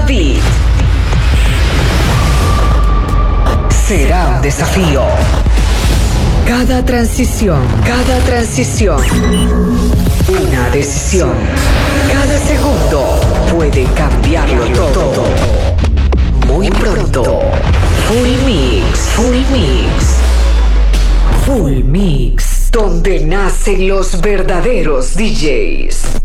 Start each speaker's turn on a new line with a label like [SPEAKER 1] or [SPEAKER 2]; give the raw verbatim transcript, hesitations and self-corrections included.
[SPEAKER 1] beat. Será un desafío. Cada transición, cada transición, una decisión. Cada segundo puede cambiarlo todo. Muy pronto, Full Mix, Full Mix, Full Mix, donde nacen los verdaderos D Js.